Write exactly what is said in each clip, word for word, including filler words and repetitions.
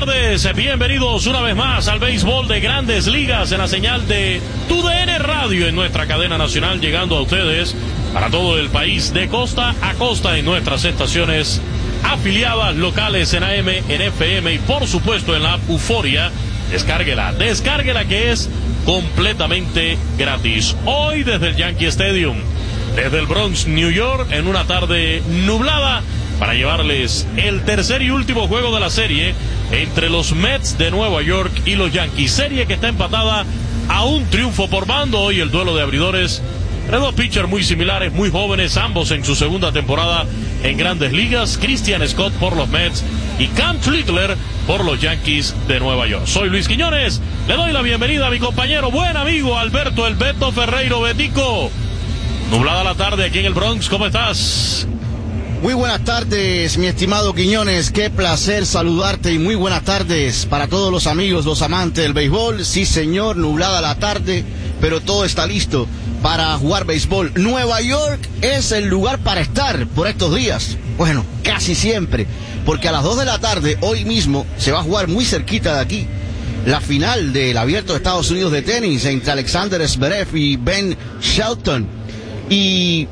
tardes, bienvenidos una vez más al béisbol de Grandes Ligas en la señal de T U D N Radio en nuestra cadena nacional, llegando a ustedes para todo el país de costa a costa en nuestras estaciones afiliadas locales en A M, en F M y por supuesto en la app Euforia. Descárguela, descárguela que es completamente gratis. Hoy desde el Yankee Stadium, desde el Bronx, New York, en una tarde nublada, para llevarles el tercer y último juego de la serie entre los Mets de Nueva York y los Yankees. Serie que está empatada a un triunfo por bando. Hoy el duelo de abridores entre dos pitchers muy similares, muy jóvenes, ambos en su segunda temporada en Grandes Ligas. Christian Scott por los Mets y Cam Schlittler por los Yankees de Nueva York. Soy Luis Quiñones, le doy la bienvenida a mi compañero, buen amigo Alberto El Beto Ferreiro. Betico, nublada la tarde aquí en el Bronx, ¿cómo estás? Muy buenas tardes, mi estimado Quiñones, qué placer saludarte y muy buenas tardes para todos los amigos, los amantes del béisbol. Sí señor, nublada la tarde, pero todo está listo para jugar béisbol. Nueva York es el lugar para estar por estos días. Bueno, casi siempre, porque a las dos de la tarde, hoy mismo, se va a jugar muy cerquita de aquí la final del Abierto de Estados Unidos de tenis entre Alexander Zverev y Ben Shelton. Y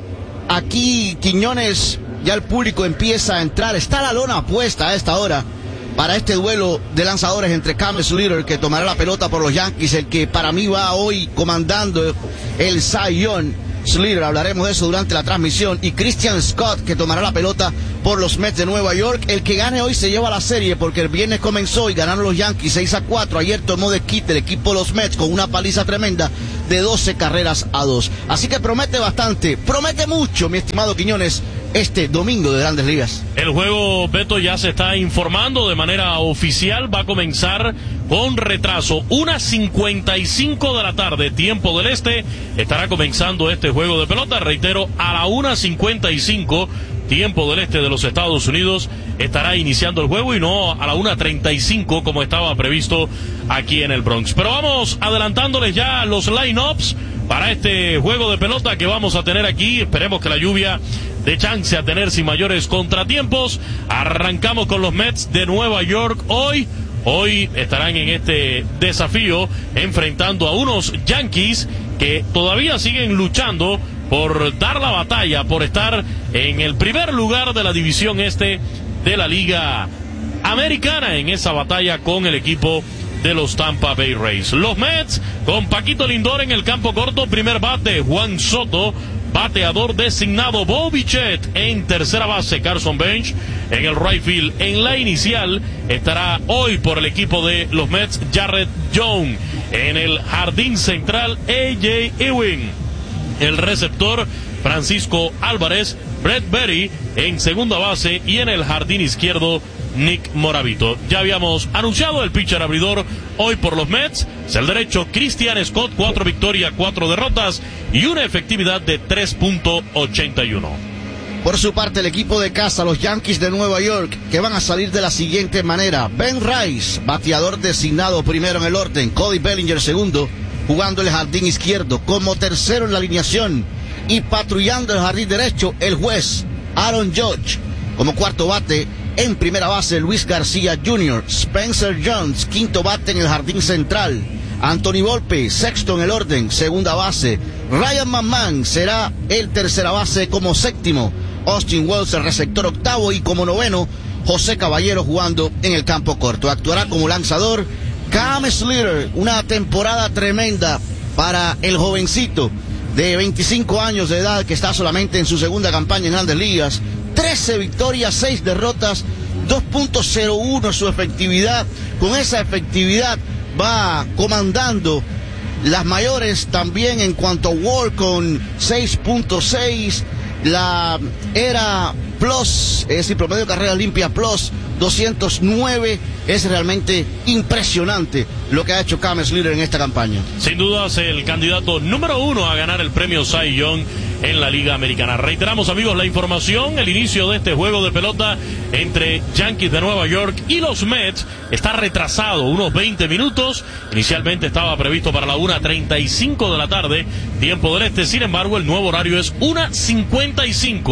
aquí, Quiñones, ya el público empieza a entrar. Está la lona puesta a esta hora para este duelo de lanzadores entre Cam Schlittler, que tomará la pelota por los Yankees, el que para mí va hoy comandando el Cy Young. Schlittler, hablaremos de eso durante la transmisión, y Christian Scott, que tomará la pelota por los Mets de Nueva York. El que gane hoy se lleva la serie, porque el viernes comenzó y ganaron los Yankees seis a cuatro. Ayer tomó de quite el equipo de los Mets con una paliza tremenda de doce carreras a dos. Así que promete bastante, promete mucho, mi estimado Quiñones, este domingo de Grandes Ligas. El juego, Beto, ya se está informando de manera oficial. Va a comenzar con retraso. una cincuenta y cinco de la tarde, tiempo del este, estará comenzando este juego de pelota. Reitero, a la una cincuenta y cinco, tiempo del este de los Estados Unidos, estará iniciando el juego, y no a la una treinta y cinco como estaba previsto aquí en el Bronx. Pero vamos adelantándoles ya los line-ups para este juego de pelota que vamos a tener aquí. Esperemos que la lluvia dé chance a tener sin mayores contratiempos. Arrancamos con los Mets de Nueva York. Hoy, hoy estarán en este desafío enfrentando a unos Yankees que todavía siguen luchando por dar la batalla, por estar en el primer lugar de la división este de la Liga Americana, en esa batalla con el equipo de los Tampa Bay Rays. Los Mets con Paquito Lindor en el campo corto, primer bate Juan Soto, bateador designado Bo Bichette en tercera base, Carson Bench en el right field. En la inicial estará hoy por el equipo de los Mets Jarrett Jones. En el jardín central, A J Ewing. El receptor Francisco Álvarez, Brett Berry en segunda base, y en el jardín izquierdo Nick Moravito. Ya habíamos anunciado el pitcher abridor hoy por los Mets, es el derecho Christian Scott, cuatro victorias, cuatro derrotas y una efectividad de tres punto ochenta y uno. Por su parte, el equipo de casa, los Yankees de Nueva York, que van a salir de la siguiente manera: Ben Rice, bateador designado primero en el orden, Cody Bellinger segundo, jugando el jardín izquierdo, como tercero en la alineación y patrullando el jardín derecho, el juez Aaron Judge. Como cuarto bate, en primera base, Luis García junior Spencer Jones, quinto bate en el jardín central, Anthony Volpe, sexto en el orden, segunda base, Ryan McMahon será el tercera base como séptimo, Austin Wells el receptor octavo, y como noveno, José Caballero jugando en el campo corto. Actuará como lanzador Cam Schlittler. Una temporada tremenda para el jovencito de veinticinco años de edad, que está solamente en su segunda campaña en Grandes Ligas. trece victorias, seis derrotas, dos punto cero uno su efectividad. Con esa efectividad va comandando las mayores también en cuanto a W A R con seis punto seis. La era Plus, es decir, promedio de carrera limpia Plus doscientos nueve. Es realmente impresionante lo que ha hecho Cam Schlittler en esta campaña. Sin dudas el candidato número uno a ganar el premio Cy Young en la Liga Americana. Reiteramos, amigos, la información: el inicio de este juego de pelota entre Yankees de Nueva York y los Mets está retrasado unos veinte minutos. Inicialmente estaba previsto para la una treinta y cinco de la tarde, tiempo del este. Sin embargo, el nuevo horario es una cincuenta y cinco.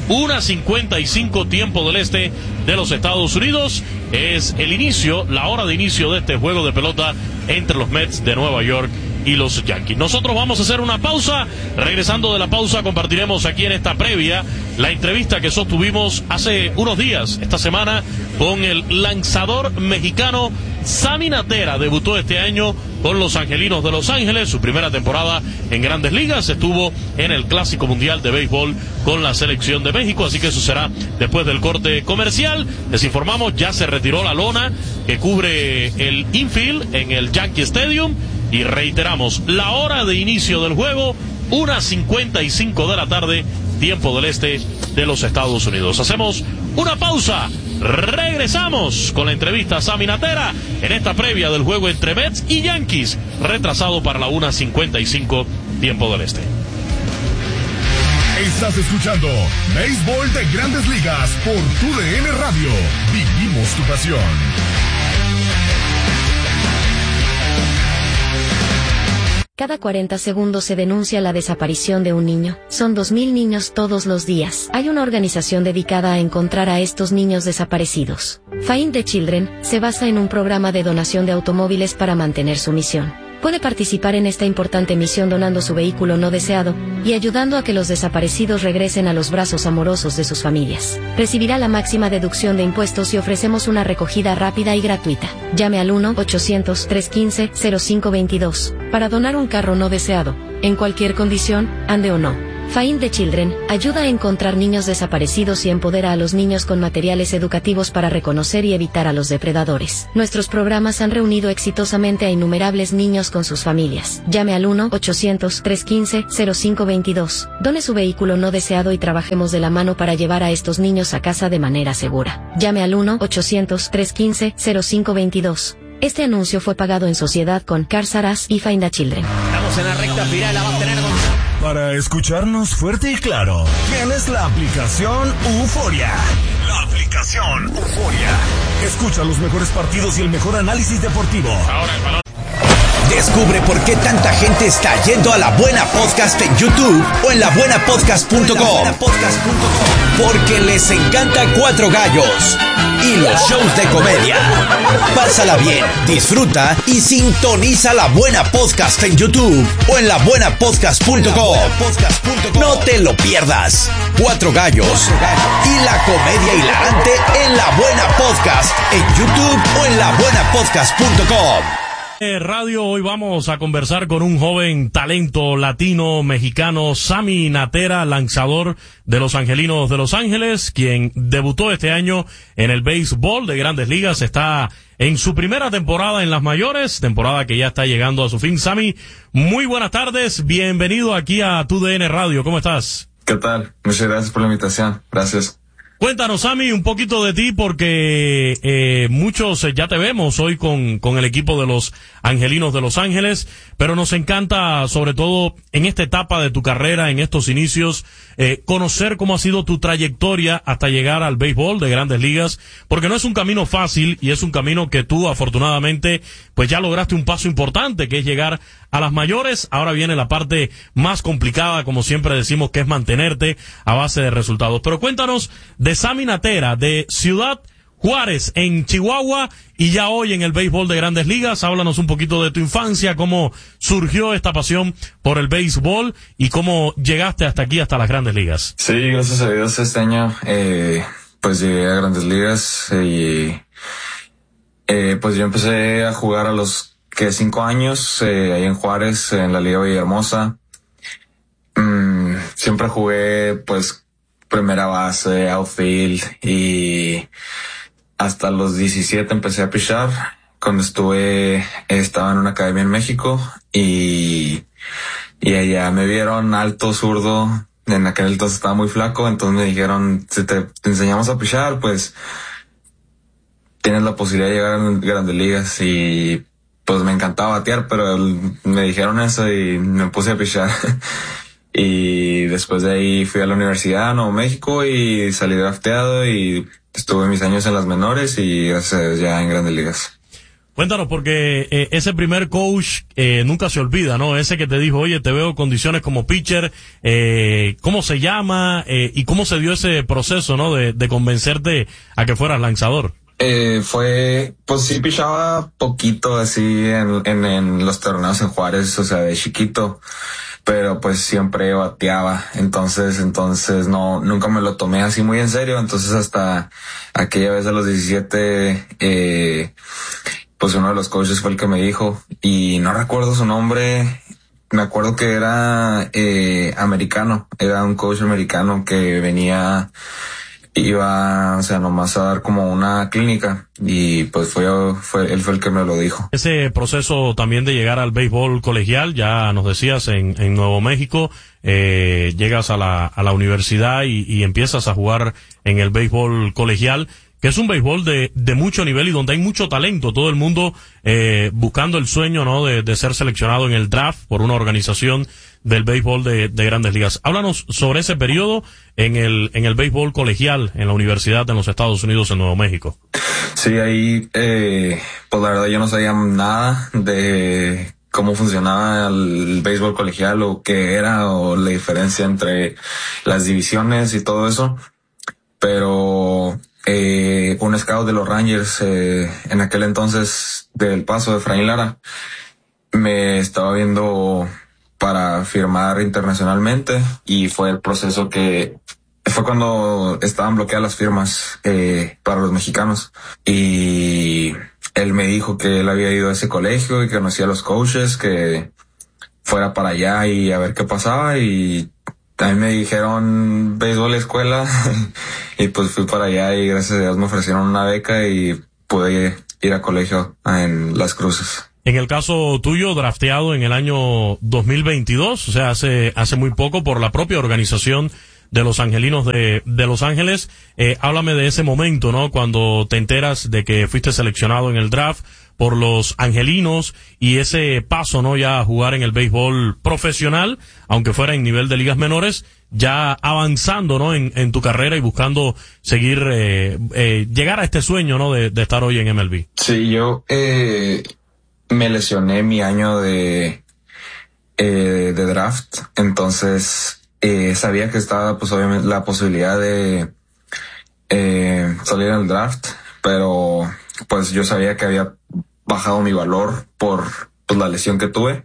una cincuenta y cinco tiempo del este de los Estados Unidos. Es el inicio, la hora de inicio de este juego de pelota entre los Mets de Nueva York y los Yankees. Nosotros vamos a hacer una pausa. Regresando de la pausa, compartiremos aquí en esta previa la entrevista que sostuvimos hace unos días, esta semana, con el lanzador mexicano Sammy Natera. Debutó este año con los Angelinos de Los Ángeles, su primera temporada en Grandes Ligas. Estuvo en el Clásico Mundial de Béisbol con la selección de México, así que eso será después del corte comercial. Les informamos, ya se retiró la lona que cubre el infield en el Yankee Stadium. Y reiteramos, la hora de inicio del juego, una cincuenta y cinco de la tarde, tiempo del este de los Estados Unidos. Hacemos una pausa, regresamos con la entrevista a Sammy Natera en esta previa del juego entre Mets y Yankees, retrasado para la una cincuenta y cinco, tiempo del este. Estás escuchando Béisbol de Grandes Ligas por Tu D N Radio. Vivimos tu pasión. Cada cuarenta segundos se denuncia la desaparición de un niño. Son dos mil niños todos los días. Hay una organización dedicada a encontrar a estos niños desaparecidos. Find the Children se basa en un programa de donación de automóviles para mantener su misión. Puede participar en esta importante misión donando su vehículo no deseado y ayudando a que los desaparecidos regresen a los brazos amorosos de sus familias. Recibirá la máxima deducción de impuestos y ofrecemos una recogida rápida y gratuita. Llame al uno ochocientos, trescientos quince, cero cinco veintidós para donar un carro no deseado, en cualquier condición, ande o no. Find the Children ayuda a encontrar niños desaparecidos y empodera a los niños con materiales educativos para reconocer y evitar a los depredadores. Nuestros programas han reunido exitosamente a innumerables niños con sus familias. Llame al uno ochocientos, trescientos quince, cero cinco veintidós. Done su vehículo no deseado y trabajemos de la mano para llevar a estos niños a casa de manera segura. Llame al uno ochocientos, trescientos quince, cero cinco veintidós. Este anuncio fue pagado en sociedad con Cars R Us y Find the Children. Estamos en la recta final, la va a tener con... Para escucharnos fuerte y claro, tienes la aplicación Euforia. La aplicación Euforia. Escucha los mejores partidos y el mejor análisis deportivo. Ahora el balón. Descubre por qué tanta gente está yendo a La Buena Podcast en YouTube o en la buena podcast punto com. Porque les encanta Cuatro Gallos y los shows de comedia. Pásala bien, disfruta y sintoniza La Buena Podcast en YouTube o en la buena podcast punto com. No te lo pierdas. Cuatro Gallos y la comedia hilarante en La Buena Podcast en YouTube o en la buena podcast punto com. Radio, hoy vamos a conversar con un joven talento latino mexicano, Sammy Natera, lanzador de los Angelinos de Los Ángeles, quien debutó este año en el béisbol de Grandes Ligas. Está en su primera temporada en las mayores, temporada que ya está llegando a su fin. Sammy, muy buenas tardes, bienvenido aquí a Tu D N Radio, ¿cómo estás? ¿Qué tal? Muchas gracias por la invitación, gracias. Cuéntanos, Sammy, un poquito de ti, porque eh, muchos eh, ya te vemos hoy con, con el equipo de los Angelinos de Los Ángeles, pero nos encanta, sobre todo en esta etapa de tu carrera, en estos inicios, eh, conocer cómo ha sido tu trayectoria hasta llegar al béisbol de Grandes Ligas, porque no es un camino fácil y es un camino que tú, afortunadamente, pues ya lograste un paso importante, que es llegar a las mayores. Ahora viene la parte más complicada, como siempre decimos, que es mantenerte a base de resultados. Pero cuéntanos de Sammy Natera, de Ciudad Juárez, en Chihuahua, y ya hoy en el béisbol de Grandes Ligas. Háblanos un poquito de tu infancia, cómo surgió esta pasión por el béisbol y cómo llegaste hasta aquí, hasta las Grandes Ligas. Sí, gracias a Dios este año, eh, pues llegué a Grandes Ligas y eh, pues yo empecé a jugar a los que cinco años, eh, ahí en Juárez, en la Liga Villahermosa. Mm, siempre jugué, pues, primera base, outfield, y hasta los diecisiete empecé a pichar. Cuando estuve, estaba en una academia en México y, y allá me vieron alto, zurdo. En aquel entonces estaba muy flaco, entonces me dijeron, si te, te enseñamos a pichar, pues tienes la posibilidad de llegar a Grandes Ligas. Y pues me encantaba batear, pero me dijeron eso y me puse a pichar. Y después de ahí fui a la Universidad de Nuevo México y salí drafteado y estuve mis años en las menores y gracias a Dios ya en Grandes Ligas. Cuéntanos, porque eh, ese primer coach eh, nunca se olvida, ¿no? Ese que te dijo, oye, te veo condiciones como pitcher, eh, ¿cómo se llama? Eh, y cómo se dio ese proceso, ¿no? De, de convencerte a que fueras lanzador. Eh, fue, pues sí pichaba poquito así en, en, en los torneos en Juárez, o sea, de chiquito, pero pues siempre bateaba, entonces, entonces no, nunca me lo tomé así muy en serio, entonces hasta aquella vez a los diecisiete, eh, pues uno de los coaches fue el que me dijo, y no recuerdo su nombre, me acuerdo que era, eh, americano, era un coach americano que venía, iba, o sea, nomás a dar como una clínica y pues fue, fue, él fue el que me lo dijo. Ese proceso también de llegar al béisbol colegial, ya nos decías en, en Nuevo México, eh, llegas a la, a la universidad y, y empiezas a jugar en el béisbol colegial, que es un béisbol de, de mucho nivel y donde hay mucho talento, todo el mundo, eh, buscando el sueño, ¿no? De, de ser seleccionado en el draft por una organización del béisbol de, de Grandes Ligas. Háblanos sobre ese periodo en el, en el béisbol colegial en la universidad en los Estados Unidos en Nuevo México. Sí, ahí, eh, pues la verdad yo no sabía nada de cómo funcionaba el béisbol colegial o qué era o la diferencia entre las divisiones y todo eso, pero eh, un scout de los Rangers, eh, en aquel entonces del Paso de Efraín Lara, me estaba viendo para firmar internacionalmente y fue el proceso que fue cuando estaban bloqueadas las firmas eh, para los mexicanos y él me dijo que él había ido a ese colegio y que conocía a los coaches, que fuera para allá y a ver qué pasaba, y también me dijeron béisbol escuela y pues fui para allá y gracias a Dios me ofrecieron una beca y pude ir a colegio en Las Cruces. En el caso tuyo, drafteado en el año dos mil veintidós, o sea, hace, hace muy poco por la propia organización de los Angelinos de, de Los Ángeles, eh, háblame de ese momento, ¿no? Cuando te enteras de que fuiste seleccionado en el draft por los Angelinos y ese paso, ¿no? Ya a jugar en el béisbol profesional, aunque fuera en nivel de ligas menores, ya avanzando, ¿no? En, en tu carrera y buscando seguir, eh, eh, llegar a este sueño, ¿no? De, de estar hoy en M L B. Sí, yo, eh, me lesioné mi año de, eh, de draft, entonces, eh, sabía que estaba, pues, obviamente, la posibilidad de, eh, salir en el draft, pero, pues, yo sabía que había bajado mi valor por, pues, la lesión que tuve,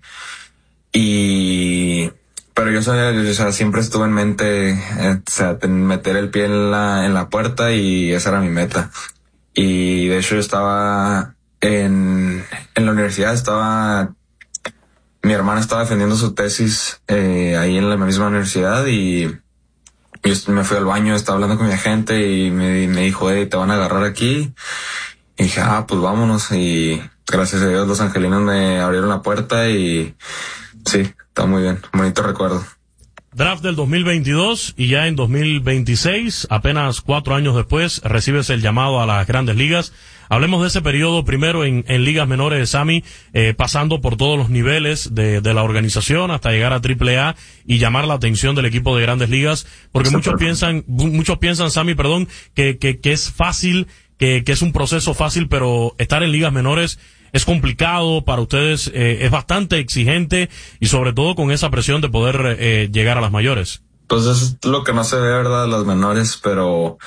y, pero yo sabía, o sea, siempre estuve en mente, eh, o sea, meter el pie en la, en la puerta y esa era mi meta. Y, de hecho, yo estaba, En, en la universidad estaba, mi hermana estaba defendiendo su tesis, eh, ahí en la misma universidad y yo me fui al baño, estaba hablando con mi agente y me, me dijo, hey, te van a agarrar aquí. Y dije, ah, pues vámonos, y gracias a Dios los angelinos me abrieron la puerta y sí, está muy bien, bonito recuerdo. Draft del dos mil veintidós y ya en dos mil veintiséis, apenas cuatro años después, recibes el llamado a las Grandes Ligas. Hablemos de ese periodo primero en, en ligas menores, Sammy, eh, pasando por todos los niveles de, de la organización hasta llegar a Triple A y llamar la atención del equipo de Grandes Ligas, porque muchos piensan, muchos piensan, Sammy, perdón, que, que, que es fácil, que, que es un proceso fácil, pero estar en ligas menores es complicado para ustedes, eh, es bastante exigente y sobre todo con esa presión de poder eh, llegar a las mayores. Pues es lo que no se ve, ¿verdad? Las menores, pero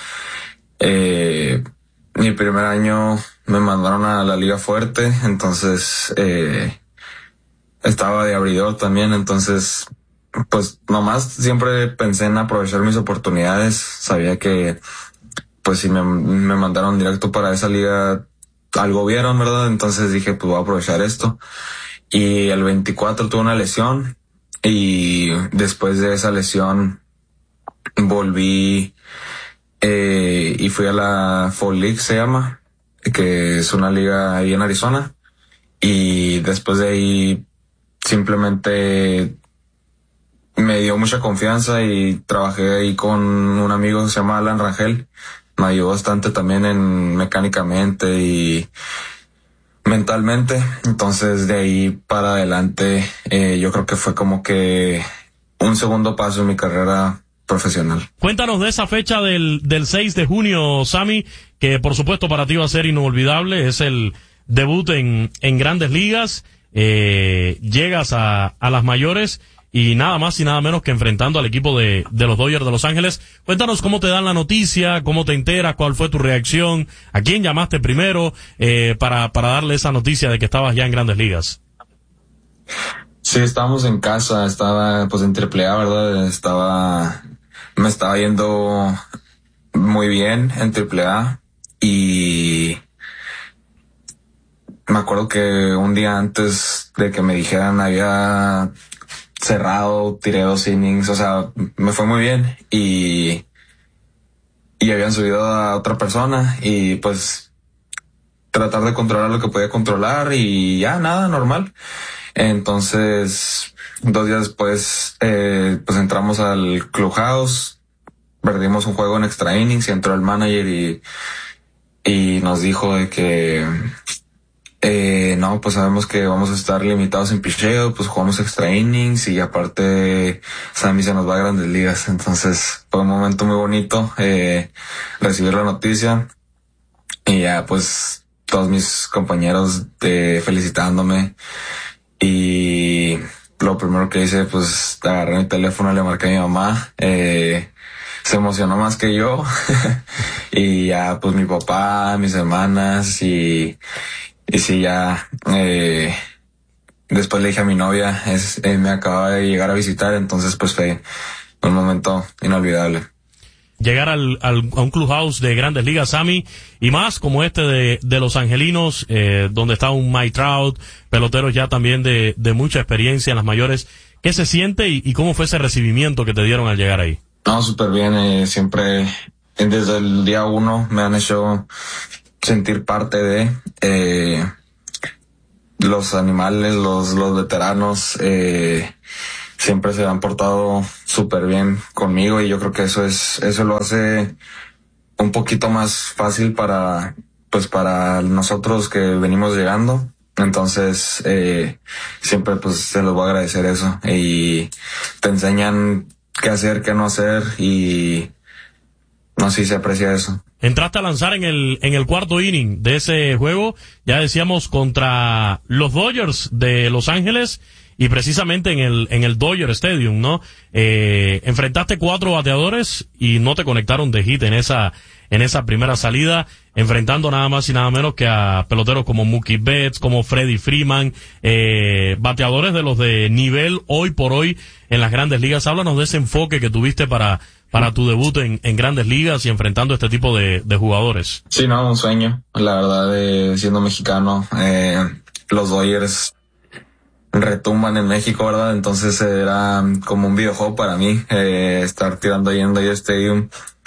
eh, mi primer año me mandaron a la liga fuerte, entonces eh, estaba de abridor también, entonces pues nomás siempre pensé en aprovechar mis oportunidades, sabía que pues si me, me mandaron directo para esa liga algo vieron, ¿verdad? Entonces dije, pues voy a aprovechar esto. Y el veinticuatro tuve una lesión y después de esa lesión volví eh, y fui a la Fall League, se llama, que es una liga ahí en Arizona. Y después de ahí simplemente me dio mucha confianza y trabajé ahí con un amigo que se llama Alan Rangel. Me ayudó bastante también en mecánicamente y mentalmente. Entonces de ahí para adelante eh, yo creo que fue como que un segundo paso en mi carrera profesional. Cuéntanos de esa fecha del, del seis de junio, Sammy, que por supuesto para ti va a ser inolvidable. Es el debut en, en Grandes Ligas, eh, llegas a, a las mayores y nada más y nada menos que enfrentando al equipo de, de los Dodgers de Los Ángeles. Cuéntanos cómo te dan la noticia, cómo te enteras, cuál fue tu reacción, a quién llamaste primero eh, para, para darle esa noticia de que estabas ya en Grandes Ligas. Sí, estábamos en casa, estaba pues en triple A, ¿verdad? Estaba, me estaba yendo muy bien en triple A y me acuerdo que un día antes de que me dijeran había cerrado, tiré dos innings, o sea, me fue muy bien y, y habían subido a otra persona y pues tratar de controlar lo que podía controlar y ya, nada, normal. Entonces, dos días después, eh, pues entramos al clubhouse, perdimos un juego en extra innings y entró el manager y, y nos dijo de que, eh, no, pues sabemos que vamos a estar limitados en picheo, pues jugamos extra innings y aparte Sammy se nos va a Grandes Ligas. Entonces, fue un momento muy bonito, eh, recibir la noticia y ya, pues, todos mis compañeros de felicitándome. Y lo primero que hice, pues, agarré mi teléfono, le marqué a mi mamá, eh, se emocionó más que yo, y ya, pues, mi papá, mis hermanas, y, y sí, ya, eh, después le dije a mi novia, es, eh, me acababa de llegar a visitar, entonces, pues, fue un momento inolvidable. Llegar al, al, a un clubhouse de Grandes Ligas, Sammy, y más como este de, de Los Angelinos, eh, donde está un Mike Trout, peloteros ya también de, de mucha experiencia en las mayores. ¿Qué se siente y, y cómo fue ese recibimiento que te dieron al llegar ahí? No, súper bien, eh, siempre, desde el día uno me han hecho sentir parte de, eh, los animales, los, los veteranos, eh, siempre se han portado súper bien conmigo y yo creo que eso es, eso lo hace un poquito más fácil para, pues para nosotros que venimos llegando. Entonces, eh, siempre pues se los voy a agradecer eso y te enseñan qué hacer, qué no hacer y no sé si se aprecia eso. Entraste a lanzar en el, en el cuarto inning de ese juego, ya decíamos, contra los Dodgers de Los Ángeles. Y precisamente en el, en el Dodger Stadium, ¿no? Eh, enfrentaste cuatro bateadores y no te conectaron de hit en esa, en esa primera salida, enfrentando nada más y nada menos que a peloteros como Mookie Betts, como Freddie Freeman, eh, bateadores de los de nivel hoy por hoy en las Grandes Ligas. Háblanos de ese enfoque que tuviste para, para tu debut en, en Grandes Ligas y enfrentando este tipo de, de jugadores. Sí, no, un sueño, la verdad, de siendo mexicano, eh, los Dodgers retumban en México, ¿verdad? Entonces era como un videojuego para mí, eh, estar tirando ahí en Dodger Stadium.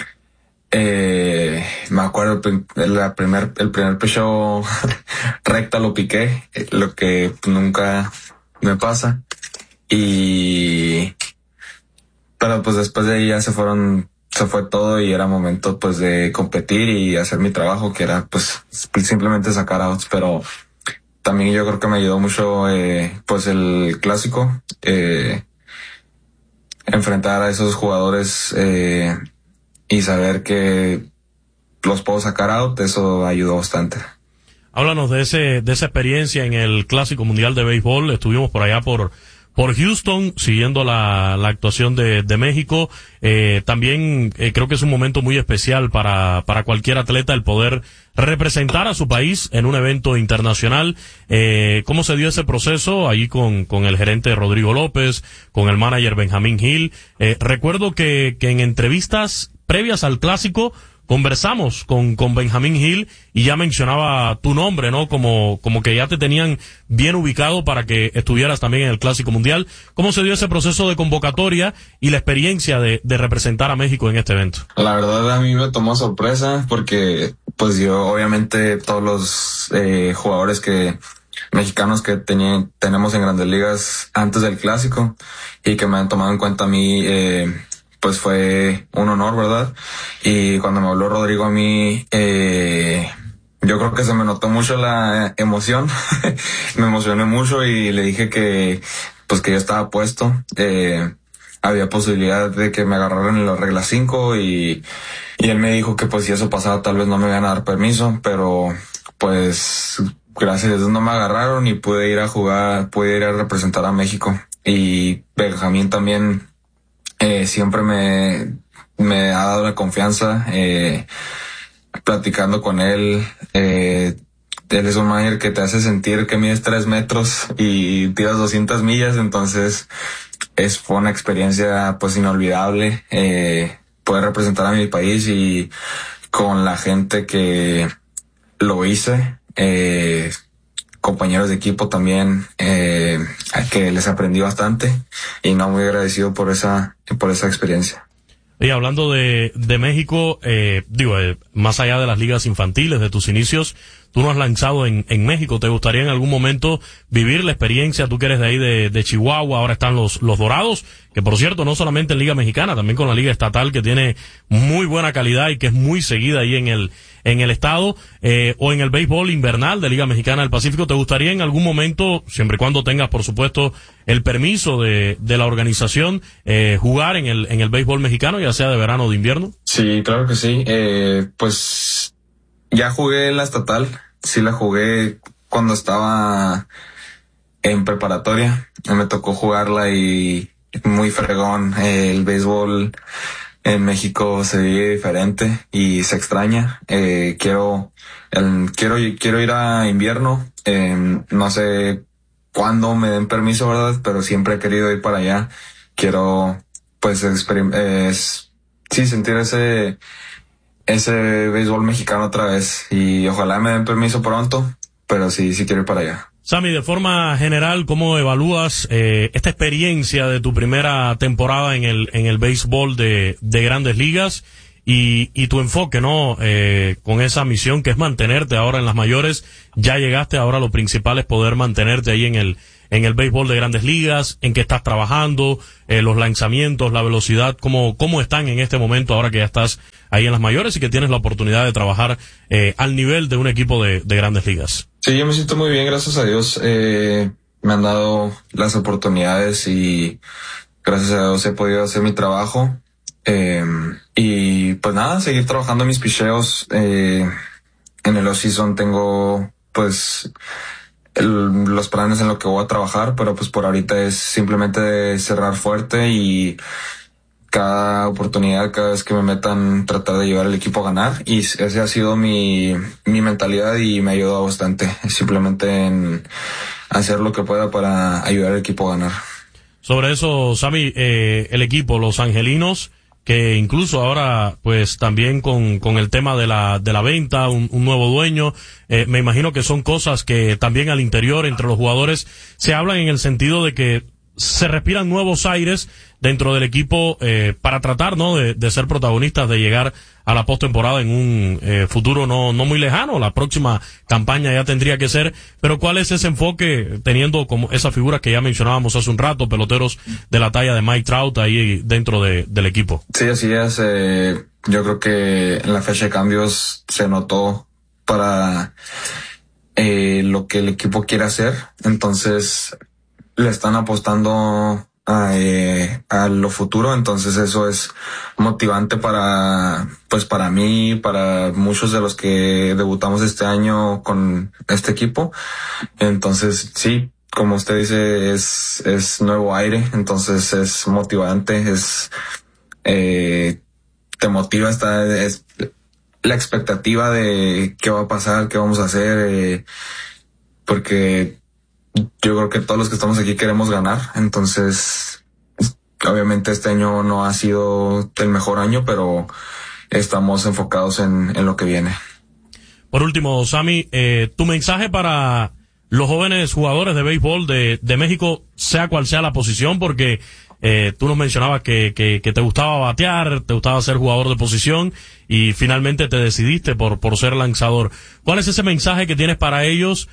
Eh, me acuerdo el, la primer, el primer picheo recta lo piqué, lo que nunca me pasa. Y, pero pues después de ahí ya se fueron, se fue todo y era momento pues de competir y hacer mi trabajo, que era pues simplemente sacar outs, pero también yo creo que me ayudó mucho, eh, pues el clásico, eh, enfrentar a esos jugadores, eh, y saber que los puedo sacar out, eso ayudó bastante. Háblanos de ese, de esa experiencia en el Clásico Mundial de Béisbol. Estuvimos por allá por, por Houston, siguiendo la, la actuación de, de México. Eh, también eh, creo que es un momento muy especial para, para cualquier atleta el poder representar a su país en un evento internacional. Eh, ¿cómo se dio ese proceso ahí con, con el gerente Rodrigo López, con el manager Benjamín Hill? Eh, recuerdo que, que en entrevistas previas al Clásico conversamos con, con Benjamín Hill y ya mencionaba tu nombre, ¿no? Como, como que ya te tenían bien ubicado para que estuvieras también en el Clásico Mundial. ¿Cómo se dio ese proceso de convocatoria y la experiencia de, de representar a México en este evento? La verdad a mí me tomó sorpresa porque pues yo obviamente todos los eh, jugadores que mexicanos que tenían, tenemos en Grandes Ligas antes del Clásico y que me han tomado en cuenta a mí, eh, pues fue un honor, ¿verdad? Y cuando me habló Rodrigo a mí, eh, yo creo que se me notó mucho la emoción, me emocioné mucho y le dije que, pues que yo estaba puesto, eh, había posibilidad de que me agarraran en la regla cinco y, y él me dijo que pues si eso pasaba tal vez no me iban a dar permiso, pero pues gracias a Dios no me agarraron y pude ir a jugar, pude ir a representar a México. Y Benjamín también eh, siempre me, me ha dado la confianza, eh, platicando con él. Eh, él es un manager que te hace sentir que mides tres metros y tiras doscientas millas, entonces es, fue una experiencia pues inolvidable, eh, poder representar a mi país y con la gente que lo hice, eh, compañeros de equipo también, eh, que les aprendí bastante y no, muy agradecido por esa, por esa experiencia. Y hablando de, de México, eh, digo, eh, más allá de las ligas infantiles, de tus inicios, tú no has lanzado en, en México. ¿Te gustaría en algún momento vivir la experiencia? Tú que eres de ahí de, de Chihuahua, ahora están los, los Dorados, que por cierto, no solamente en Liga Mexicana, también con la Liga Estatal, que tiene muy buena calidad y que es muy seguida ahí en el, en el estado, eh, o en el béisbol invernal de Liga Mexicana del Pacífico. ¿Te gustaría en algún momento, siempre y cuando tengas, por supuesto, el permiso de, de la organización, eh, jugar en el, en el béisbol mexicano, ya sea de verano o de invierno? Sí, claro que sí. Eh, pues ya jugué la estatal, sí la jugué cuando estaba en preparatoria, me tocó jugarla y muy fregón. Eh, el béisbol en México se vive diferente y se extraña. Eh, quiero, el, quiero, quiero ir a invierno. Eh, no sé cuándo me den permiso, ¿verdad? Pero siempre he querido ir para allá. Quiero, pues, experim- eh, sí, sentir ese, ese béisbol mexicano otra vez y ojalá me den permiso pronto, pero sí, sí quiero ir para allá. Sammy, de forma general, ¿cómo evalúas eh, esta experiencia de tu primera temporada en el en el béisbol de, de Grandes Ligas y, y tu enfoque, ¿no? Eh, con esa misión que es mantenerte ahora en las mayores, ya llegaste, ahora lo principal es poder mantenerte ahí en el en el béisbol de Grandes Ligas, en qué estás trabajando, eh, los lanzamientos, la velocidad, ¿cómo, cómo están en este momento ahora que ya estás ahí en las mayores y que tienes la oportunidad de trabajar eh, al nivel de un equipo de, de Grandes Ligas? Sí, yo me siento muy bien, gracias a Dios. Eh, me han dado las oportunidades y gracias a Dios he podido hacer mi trabajo. Eh, y pues nada, seguir trabajando mis picheos. Eh, en el off-season tengo pues el, los planes en lo que voy a trabajar, pero pues por ahorita es simplemente cerrar fuerte y cada oportunidad, cada vez que me metan, tratar de llevar al equipo a ganar. Y ese ha sido mi, mi mentalidad y me ha ayudado bastante. Simplemente en hacer lo que pueda para ayudar al equipo a ganar. Sobre eso, Sammy, eh, el equipo, los angelinos, que incluso ahora, pues también con, con el tema de la, de la venta, un, un nuevo dueño, eh, me imagino que son cosas que también al interior, entre los jugadores, se hablan en el sentido de que se respiran nuevos aires dentro del equipo eh, para tratar, ¿no?, de, de ser protagonistas, de llegar a la postemporada en un eh, futuro no no muy lejano. La próxima campaña ya tendría que ser, pero ¿cuál es ese enfoque teniendo como esa figura que ya mencionábamos hace un rato, peloteros de la talla de Mike Trout ahí dentro de, del equipo? Sí, así es. Eh, yo creo que en la fecha de cambios se notó para eh, lo que el equipo quiere hacer, entonces le están apostando a, eh, a lo futuro, entonces eso es motivante para, pues para mí, para muchos de los que debutamos este año con este equipo. Entonces sí, como usted dice, es, es nuevo aire, entonces es motivante, es, eh, te motiva, esta, es la expectativa de qué va a pasar, qué vamos a hacer, eh, porque yo creo que todos los que estamos aquí queremos ganar, entonces obviamente este año no ha sido el mejor año, pero estamos enfocados en, en lo que viene. Por último, Sammy, eh, tu mensaje para los jóvenes jugadores de béisbol de, de México, sea cual sea la posición, porque eh, tú nos mencionabas que, que, que te gustaba batear, te gustaba ser jugador de posición y finalmente te decidiste por, por ser lanzador. ¿Cuál es ese mensaje que tienes para ellos,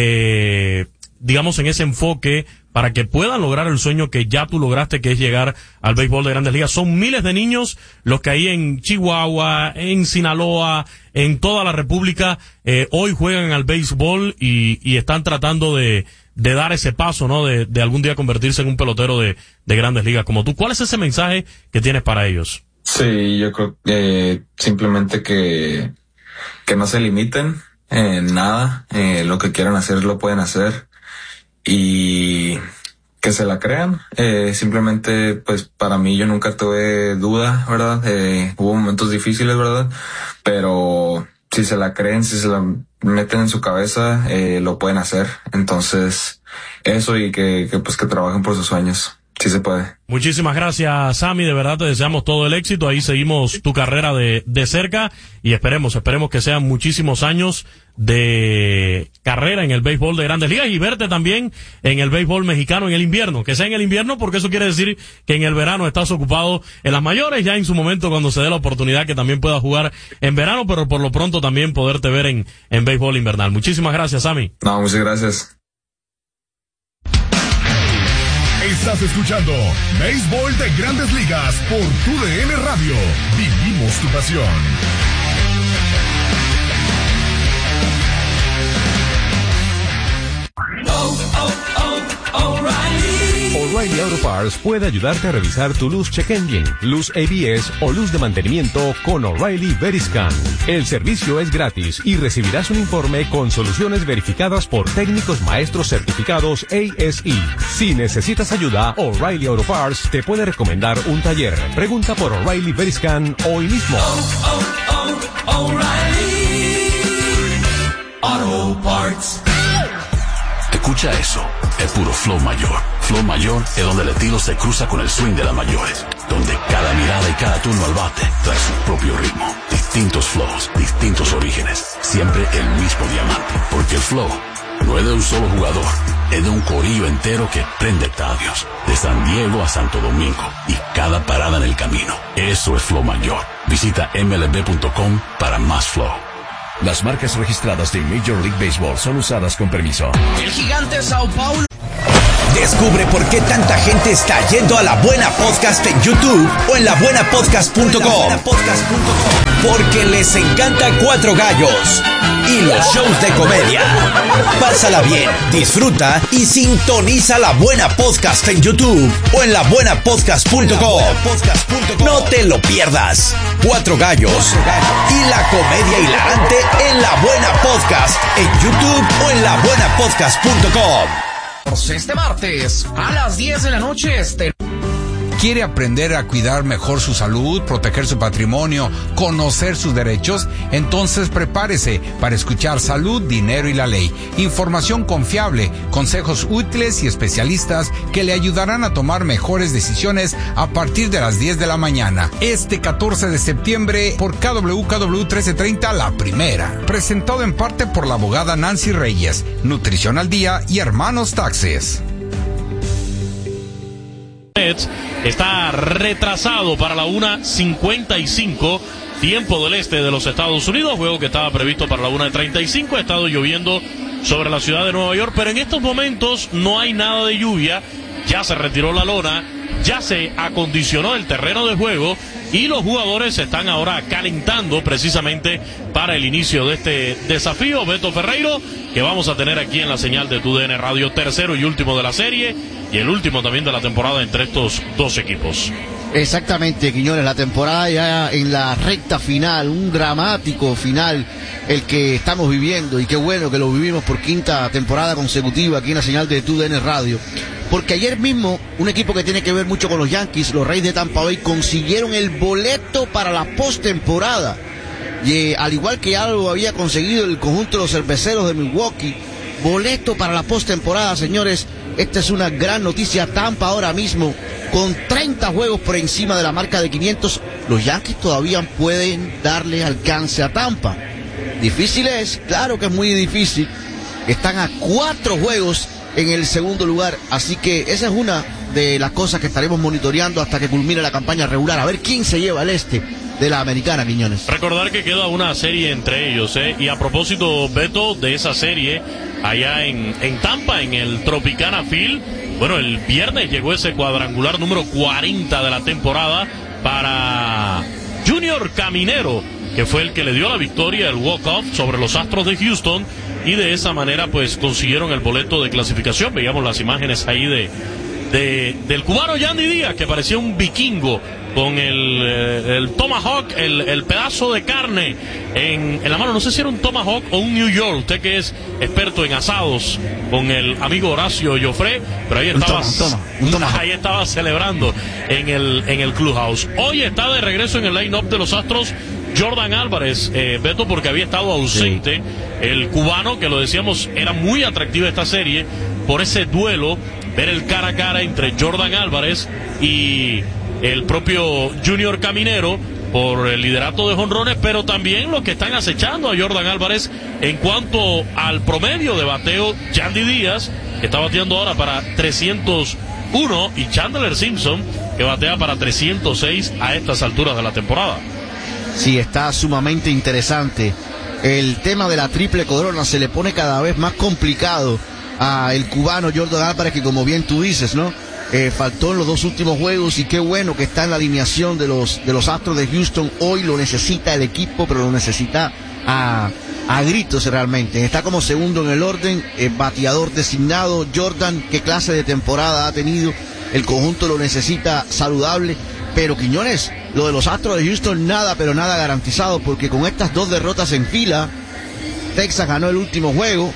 eh, digamos, en ese enfoque para que puedan lograr el sueño que ya tú lograste, que es llegar al béisbol de Grandes Ligas? Son miles de niños los que ahí en Chihuahua, en Sinaloa, en toda la República, eh, hoy juegan al béisbol y, y están tratando de, de dar ese paso, ¿no? De, de algún día convertirse en un pelotero de, de Grandes Ligas como tú. ¿Cuál es ese mensaje que tienes para ellos? Sí, yo creo que eh, simplemente que, que no se limiten. eh, nada, eh, lo que quieran hacer lo pueden hacer y que se la crean. Eh, simplemente, pues para mí yo nunca tuve duda, ¿verdad? Eh, hubo momentos difíciles, ¿verdad? Pero si se la creen, si se la meten en su cabeza, eh, lo pueden hacer. Entonces, eso y que, que pues que trabajen por sus sueños. Sí se puede. Muchísimas gracias, Sammy. De verdad te deseamos todo el éxito. Ahí seguimos tu carrera de, de cerca y esperemos, esperemos que sean muchísimos años de carrera en el béisbol de Grandes Ligas y verte también en el béisbol mexicano en el invierno. Que sea en el invierno porque eso quiere decir que en el verano estás ocupado en las mayores, ya en su momento cuando se dé la oportunidad que también puedas jugar en verano, pero por lo pronto también poderte ver en, en béisbol invernal. Muchísimas gracias, Sammy. No, muchas gracias. Estás escuchando Béisbol de Grandes Ligas por Tu D N Radio. Vivimos tu pasión. Oh, oh, oh, O'Reilly. O'Reilly Auto Parts puede ayudarte a revisar tu luz check engine, luz A B S o luz de mantenimiento con O'Reilly Veriscan. El servicio es gratis y recibirás un informe con soluciones verificadas por técnicos maestros certificados A S E. Si necesitas ayuda, O'Reilly Auto Parts te puede recomendar un taller. Pregunta por O'Reilly Veriscan hoy mismo. Oh, oh, oh, O'Reilly Auto Parts. Escucha eso, es puro flow mayor. Flow mayor es donde el estilo se cruza con el swing de las mayores, donde cada mirada y cada turno al bate trae su propio ritmo, distintos flows, distintos orígenes, siempre el mismo diamante, porque el flow no es de un solo jugador, es de un corillo entero que prende estadios, de San Diego a Santo Domingo y cada parada en el camino. Eso es flow mayor. Visita M L B punto com para más flow. Las marcas registradas de Major League Baseball son usadas con permiso. El gigante Sao Paulo. Descubre por qué tanta gente está yendo a La Buena Podcast en YouTube o en la buena podcast punto com. Porque les encanta Cuatro Gallos y los shows de comedia. Pásala bien, disfruta y sintoniza La Buena Podcast en YouTube o en la buena podcast punto com. No te lo pierdas. Cuatro Gallos y la comedia hilarante en La Buena Podcast en YouTube o en la buena podcast punto com. Este martes a las diez de la noche este... ¿Quiere aprender a cuidar mejor su salud, proteger su patrimonio, conocer sus derechos? Entonces prepárese para escuchar Salud, Dinero y la Ley. Información confiable, consejos útiles y especialistas que le ayudarán a tomar mejores decisiones a partir de las diez de la mañana. Este catorce de septiembre por K W K W trece treinta La Primera. Presentado en parte por la abogada Nancy Reyes, Nutrición al Día y Hermanos Taxes. Está retrasado para la una cincuenta y cinco tiempo del este de los Estados Unidos, juego que estaba previsto para la una treinta y cinco. Ha estado lloviendo sobre la ciudad de Nueva York, pero en estos momentos no hay nada de lluvia. Ya se retiró la lona, ya se acondicionó el terreno de juego y los jugadores se están ahora calentando precisamente para el inicio de este desafío. Beto Ferreiro, que vamos a tener aquí en la señal de Tu D N Radio, tercero y último de la serie y el último también de la temporada entre estos dos equipos. Exactamente, Quiñones, la temporada ya en la recta final, un dramático final el que estamos viviendo, y qué bueno que lo vivimos por quinta temporada consecutiva aquí en la señal de Tu D N Radio, porque ayer mismo un equipo que tiene que ver mucho con los Yankees, los Reyes de Tampa Bay, consiguieron el boleto para la postemporada, y eh, al igual que ya lo había conseguido el conjunto de los cerveceros de Milwaukee, boleto para la postemporada, señores. Esta es una gran noticia. Tampa ahora mismo con treinta juegos por encima de la marca de quinientos. Los Yankees todavía pueden darle alcance a Tampa. Difícil es, claro que es muy difícil. Están a cuatro juegos en el segundo lugar, así que esa es una de las cosas que estaremos monitoreando hasta que culmine la campaña regular, a ver quién se lleva el este de la americana, Quiñones. Recordar que queda una serie entre ellos, ¿eh? Y a propósito, Beto, de esa serie allá en, en Tampa, en el Tropicana Field, bueno, el viernes llegó ese cuadrangular número cuarenta de la temporada para Junior Caminero, que fue el que le dio la victoria, el walk-off sobre los Astros de Houston, y de esa manera pues consiguieron el boleto de clasificación. Veíamos las imágenes ahí de, de del cubano Yandy Díaz, que parecía un vikingo con el, eh, el tomahawk, el, el pedazo de carne en, en la mano. No sé si era un tomahawk o un New York, usted que es experto en asados, con el amigo Horacio Joffre, pero ahí estaba, un toma, un toma, un toma. ahí estaba celebrando en el, en el clubhouse. Hoy está de regreso en el line-up de los Astros Jordan Álvarez, eh, Beto, porque había estado ausente, sí. El cubano, que lo decíamos, era muy atractiva esta serie por ese duelo, ver el cara a cara entre Jordan Álvarez y el propio Junior Caminero por el liderato de jonrones, pero también los que están acechando a Jordan Álvarez en cuanto al promedio de bateo. Yandy Díaz, que está bateando ahora para trescientos uno, y Chandler Simpson, que batea para trescientos seis a estas alturas de la temporada. Sí, está sumamente interesante. El tema de la triple corona se le pone cada vez más complicado a el cubano Jordan Álvarez, que como bien tú dices, ¿no? Eh, faltó en los dos últimos juegos, y qué bueno que está en la alineación de los de los Astros de Houston. Hoy lo necesita el equipo, pero lo necesita a, a gritos realmente. Está como segundo en el orden, eh, bateador designado. Jordan, qué clase de temporada ha tenido. El conjunto lo necesita saludable. Pero Quiñones, lo de los Astros de Houston, nada, pero nada garantizado, porque con estas dos derrotas en fila, Texas ganó el último juego.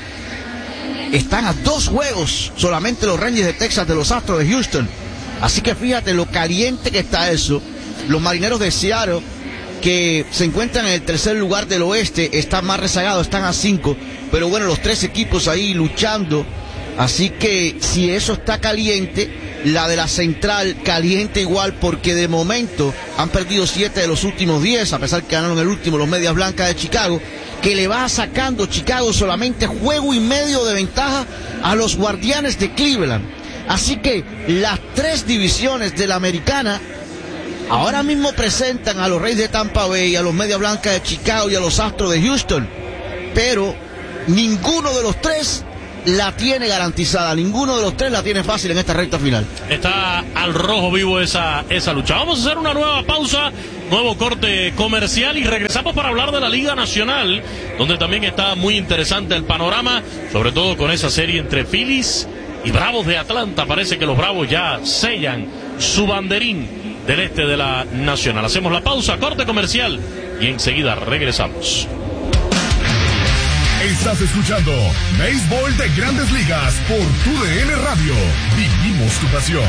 Están a dos juegos solamente los Rangers de Texas de los Astros de Houston. Así que fíjate lo caliente que está eso. Los Marineros de Seattle, que se encuentran en el tercer lugar del oeste, están más rezagados, están a cinco. Pero bueno, los tres equipos ahí luchando. Así que si eso está caliente, la de la Central caliente igual, porque de momento han perdido siete de los últimos diez, a pesar que ganaron el último los Medias Blancas de Chicago, que le va sacando Chicago solamente juego y medio de ventaja a los Guardianes de Cleveland. Así que las tres divisiones de la Americana ahora mismo presentan a los Reyes de Tampa Bay, a los Medias Blancas de Chicago y a los Astros de Houston, pero ninguno de los tres la tiene garantizada, ninguno de los tres la tiene fácil en esta recta final. Está al rojo vivo esa, esa lucha. Vamos a hacer una nueva pausa, nuevo corte comercial, y regresamos para hablar de la Liga Nacional, donde también está muy interesante el panorama, sobre todo con esa serie entre Phillies y Bravos de Atlanta. Parece que los Bravos ya sellan su banderín del este de la Nacional. Hacemos la pausa, corte comercial, y enseguida regresamos. Estás escuchando Béisbol de Grandes Ligas por Tu D N Radio. Vivimos tu pasión.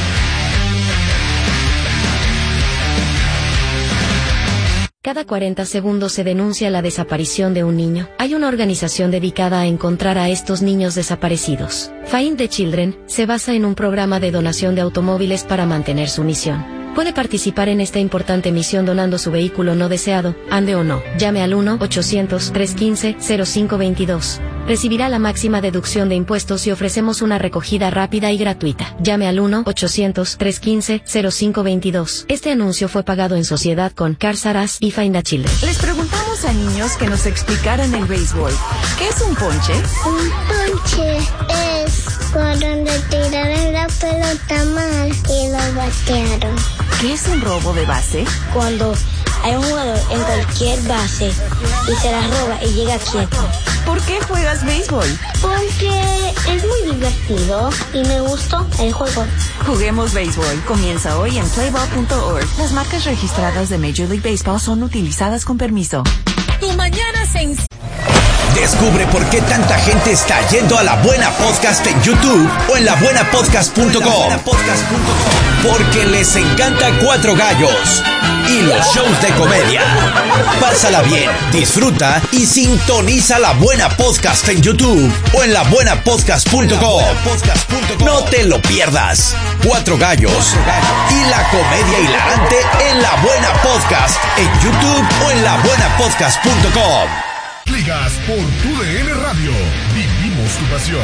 Cada cuarenta segundos se denuncia la desaparición de un niño. Hay una organización dedicada a encontrar a estos niños desaparecidos. Find the Children se basa en un programa de donación de automóviles para mantener su misión. Puede participar en esta importante misión donando su vehículo no deseado, ande o no. Llame al uno ochocientos, trescientos quince, cero cinco veintidós. Recibirá la máxima deducción de impuestos y ofrecemos una recogida rápida y gratuita. Llame al uno ochocientos, trescientos quince, cero cinco veintidós. Este anuncio fue pagado en sociedad con Cars R Us y Find a Children. Les preguntamos a niños que nos explicaran el béisbol. ¿Qué es un ponche? Un ponche es cuando le tiraron la pelota mal y lo batearon. ¿Qué es un robo de base? Cuando hay un jugador en cualquier base y se la roba y llega quieto. ¿Por qué juegas béisbol? Porque es muy divertido y me gustó el juego. Juguemos béisbol. Comienza hoy en playball punto org. Las marcas registradas de Major League Baseball son utilizadas con permiso. Tu mañana se... Descubre por qué tanta gente está yendo a La Buena Podcast en YouTube o en la buena podcast punto com. Porque les encanta Cuatro Gallos y los shows de comedia. Pásala bien, disfruta y sintoniza La Buena Podcast en YouTube o en la buena podcast punto com. No te lo pierdas. Cuatro Gallos y la comedia hilarante en La Buena Podcast en YouTube o en la buena podcast punto com. Ligas por Tu D N Radio. Vivimos tu pasión.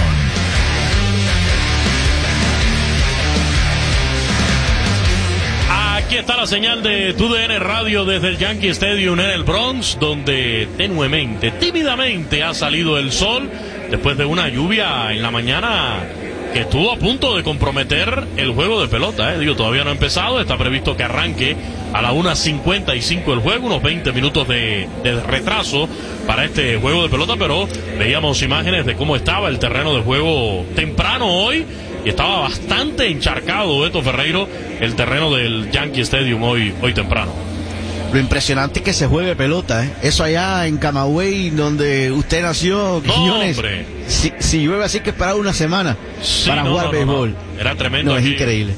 Aquí está la señal de Tu D N Radio desde el Yankee Stadium en el Bronx, donde tenuemente, tímidamente ha salido el sol después de una lluvia en la mañana que estuvo a punto de comprometer el juego de pelota, ¿eh? Digo, todavía no ha empezado, está previsto que arranque a la una cincuenta y cinco el juego, unos veinte minutos de, de retraso para este juego de pelota, pero veíamos imágenes de cómo estaba el terreno de juego temprano hoy, y estaba bastante encharcado, Beto Ferreiro, el terreno del Yankee Stadium hoy, hoy temprano. Lo impresionante es que se juegue pelota, ¿eh? Eso allá en Camagüey, donde usted nació, no, Quiñones, hombre. Si, si llueve así que esperar una semana sí, para no, jugar no, no, béisbol. No. Era tremendo. No, aquí. es increíble.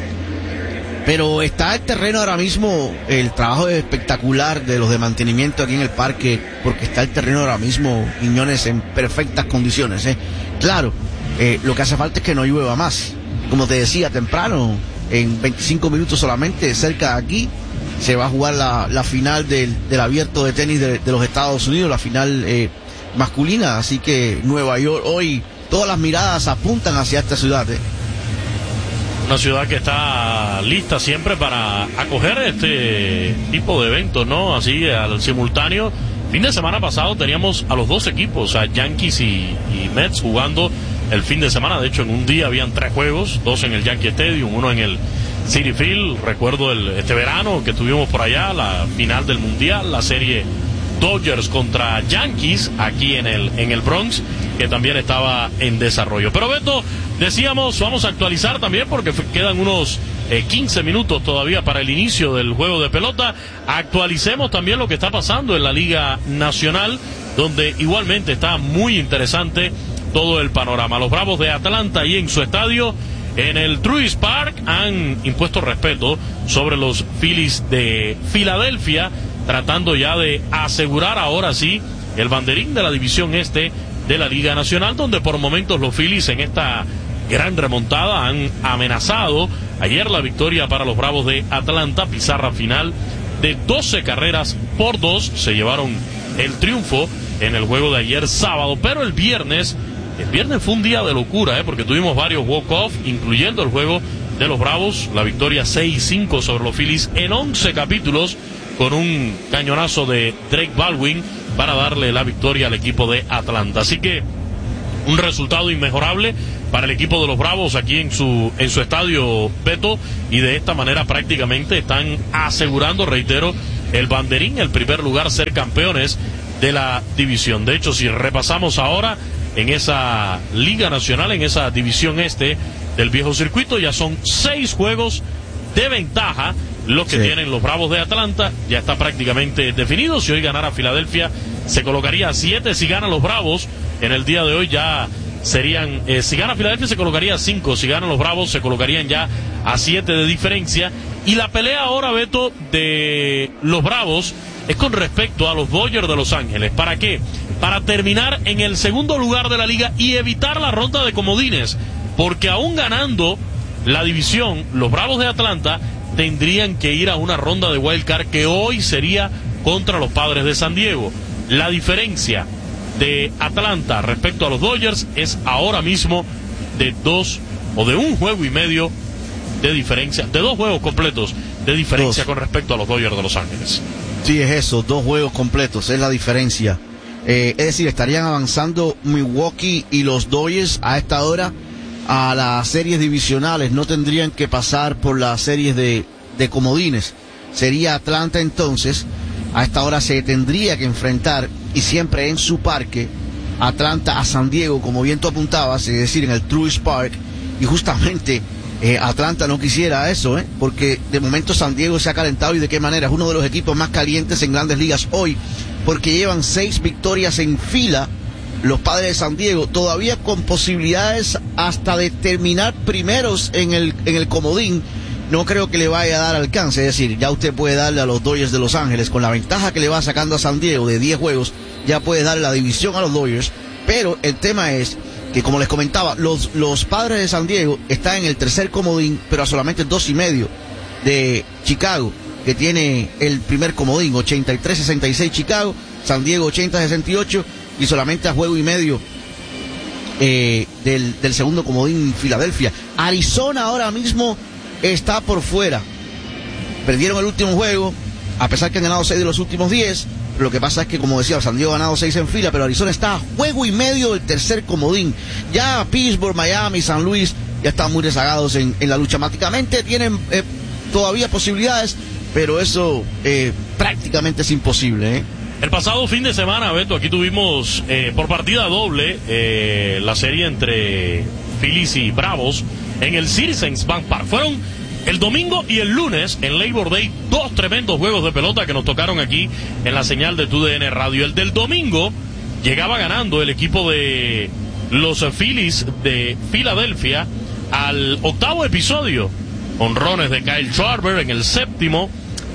Pero está el terreno ahora mismo, el trabajo espectacular de los de mantenimiento aquí en el parque, porque está el terreno ahora mismo, Quiñones, en perfectas condiciones, ¿eh? Claro, eh, lo que hace falta es que no llueva más. Como te decía temprano, en veinticinco minutos solamente, cerca de aquí, se va a jugar la, la final del, del abierto de tenis de, de los Estados Unidos, la final eh, masculina, así que Nueva York hoy, todas las miradas apuntan hacia esta ciudad, ¿eh? Una ciudad que está lista siempre para acoger este tipo de eventos, ¿no? Así al simultáneo. Fin de semana pasado teníamos a los dos equipos, a Yankees y, y Mets jugando el fin de semana. De hecho, en un día habían tres juegos, dos en el Yankee Stadium, uno en el Citi Field. Recuerdo el, este verano que tuvimos por allá, la final del Mundial, la serie Dodgers contra Yankees aquí en el, en el Bronx, que también estaba en desarrollo. Pero Beto, decíamos, vamos a actualizar también porque quedan unos eh, quince minutos todavía para el inicio del juego de pelota. Actualicemos también lo que está pasando en la Liga Nacional, donde igualmente está muy interesante todo el panorama. Los Bravos de Atlanta y en su estadio, en el Truist Park, han impuesto respeto sobre los Phillies de Filadelfia, tratando ya de asegurar ahora sí el banderín de la división este de la Liga Nacional, donde por momentos los Phillies en esta gran remontada han amenazado. Ayer la victoria para los Bravos de Atlanta, pizarra final de doce carreras por dos, se llevaron el triunfo en el juego de ayer sábado. Pero el viernes, el viernes fue un día de locura, ¿eh? Porque tuvimos varios walk-off, incluyendo el juego de los Bravos, la victoria seis cinco sobre los Phillies en once capítulos, con un cañonazo de Drake Baldwin para darle la victoria al equipo de Atlanta. Así que un resultado inmejorable para el equipo de los Bravos aquí en su en su estadio, Beto, y de esta manera prácticamente están asegurando, reitero, el banderín, el primer lugar, ser campeones de la división. De hecho, si repasamos ahora en esa Liga Nacional, en esa división este del viejo circuito, ya son seis juegos de ventaja los que sí tienen los Bravos de Atlanta. Ya está prácticamente definido. Si hoy ganara Filadelfia, se colocaría a siete. Si ganan los Bravos en el día de hoy, ya serían, eh, si gana Filadelfia se colocaría a cinco, si ganan los Bravos se colocarían ya a siete de diferencia. Y la pelea ahora, Beto, de los Bravos es con respecto a los Dodgers de Los Ángeles. ¿Para qué? Para terminar en el segundo lugar de la liga y evitar la ronda de comodines, porque aún ganando la división, los Bravos de Atlanta tendrían que ir a una ronda de wild card que hoy sería contra los Padres de San Diego. La diferencia de Atlanta respecto a los Dodgers es ahora mismo de dos o de un juego y medio de diferencia, de dos juegos completos de diferencia dos. Con respecto a los Dodgers de Los Ángeles. Sí, es eso, dos juegos completos, es la diferencia. Eh, es decir, estarían avanzando Milwaukee y los Dodgers a esta hora a las series divisionales, no tendrían que pasar por las series de, de comodines. Sería Atlanta entonces, a esta hora se tendría que enfrentar, y siempre en su parque, Atlanta a San Diego, como bien tú apuntabas, es decir, en el Truist Park, y justamente eh, Atlanta no quisiera eso, ¿eh? Porque de momento San Diego se ha calentado, y de qué manera, es uno de los equipos más calientes en Grandes Ligas hoy, porque llevan seis victorias en fila, los Padres de San Diego, todavía con posibilidades hasta de terminar primeros en el, en el comodín. No creo que le vaya a dar alcance, es decir, ya usted puede darle a los Dodgers de Los Ángeles, con la ventaja que le va sacando a San Diego de diez juegos, ya puede darle la división a los Dodgers. Pero el tema es que, como les comentaba, los, los Padres de San Diego están en el tercer comodín, pero a solamente dos y medio de Chicago, que tiene el primer comodín, ochenta y tres sesenta y seis Chicago, San Diego ochenta sesenta y ocho, y solamente a juego y medio eh, del, del segundo comodín Filadelfia. Arizona ahora mismo está por fuera. Perdieron el último juego, a pesar que han ganado seis de los últimos diez. Lo que pasa es que, como decía, San Diego ha ganado seis en fila, pero Arizona está a juego y medio del tercer comodín. Ya Pittsburgh, Miami, San Luis ya están muy rezagados en, en la lucha. Matemáticamente tienen eh, todavía posibilidades, pero eso eh, prácticamente es imposible, ¿eh? El pasado fin de semana, Beto, aquí tuvimos eh, por partida doble eh, la serie entre Phillies y Bravos en el Citizens Bank Park. Fueron el domingo y el lunes en Labor Day dos tremendos juegos de pelota que nos tocaron aquí en la señal de T U D N Radio. El del domingo llegaba ganando el equipo de los Phillies de Filadelfia al octavo episodio. Honrones de Kyle Schwarber en el séptimo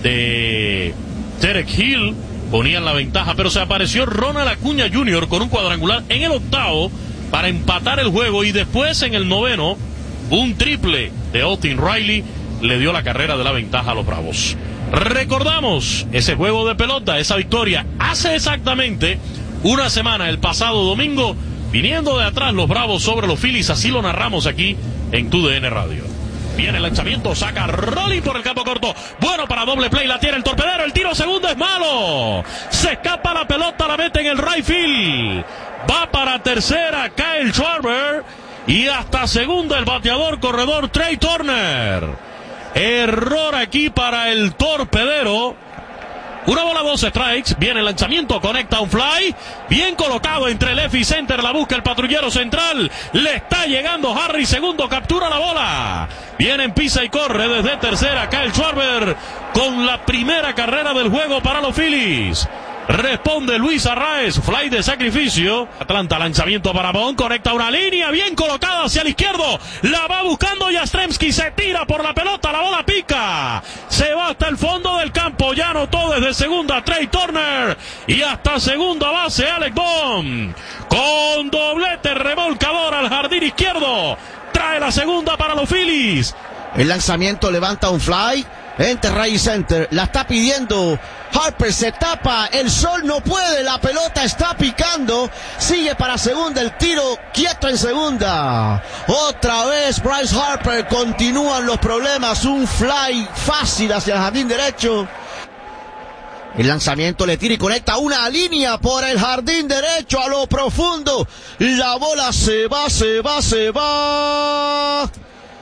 de Derek Hill ponían la ventaja, pero se apareció Ronald Acuña junior con un cuadrangular en el octavo para empatar el juego, y después en el noveno un triple de Austin Riley le dio la carrera de la ventaja a los Bravos. Recordamos ese juego de pelota, esa victoria hace exactamente una semana, el pasado domingo, viniendo de atrás los Bravos sobre los Phillies. Así lo narramos aquí en T U D N Radio. Viene el lanzamiento, saca Rolling por el campo corto. Bueno para doble play, la tiene el torpedero. El tiro segundo es malo. Se escapa la pelota, la mete en el right field. Va para tercera Kyle Schwarber. Y hasta segunda el bateador corredor Trey Turner. Error aquí para el torpedero. Una bola, dos strikes. Viene el lanzamiento, conecta un fly. Bien colocado entre left y center. La busca el patrullero central. Le está llegando Harry. Segundo, captura la bola. Viene en pisa y corre desde tercera Kyle Schwarber con la primera carrera del juego para los Phillies. Responde Luis Arraez, fly de sacrificio. Atlanta, lanzamiento para Bond, conecta una línea bien colocada hacia el izquierdo. La va buscando Yastrzemski, se tira por la pelota, la bola pica. Se va hasta el fondo del campo, ya anotó desde segunda Trey Turner. Y hasta segunda base Alec Bohm. Con doblete remolcador al jardín izquierdo. Trae la segunda para los Phillies. El lanzamiento levanta un fly. Entre right center, la está pidiendo Harper, se tapa, el sol no puede, la pelota está picando, sigue para segunda, el tiro quieto en segunda. Otra vez Bryce Harper, continúan los problemas, un fly fácil hacia el jardín derecho. El lanzamiento le tira y conecta una línea por el jardín derecho a lo profundo. La bola se va, se va, se va.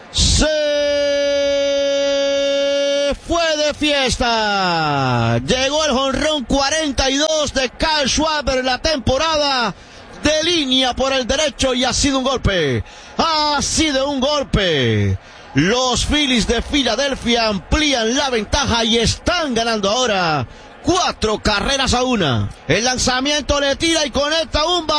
Se fue de fiesta. Llegó el jonrón cuarenta y dos de Kyle Schwarber en la temporada. De línea por el derecho y ha sido un golpe. Ha sido un golpe. Los Phillies de Filadelfia amplían la ventaja y están ganando ahora cuatro carreras a una. El lanzamiento le tira y conecta un bate.